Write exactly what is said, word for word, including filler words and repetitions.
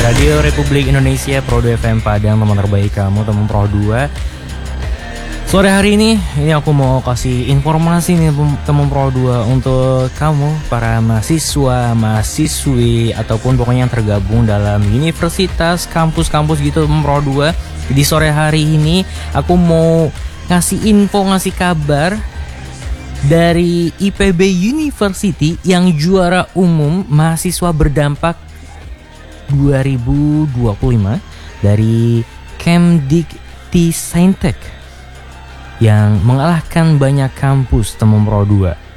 Radio Republik Indonesia, Pro dua F M Padang, teman terbaik kamu, teman Pro dua. Sore hari ini, ini aku mau kasih informasi nih teman Pro dua untuk kamu, para mahasiswa, mahasiswi, ataupun pokoknya yang tergabung dalam universitas, kampus-kampus gitu teman Pro dua. Di sore hari ini, aku mau ngasih info, ngasih kabar dari I P B University yang juara umum mahasiswa berdampak dua ribu dua puluh lima dari Kemdikti Saintek yang mengalahkan banyak kampus teman Pro dua.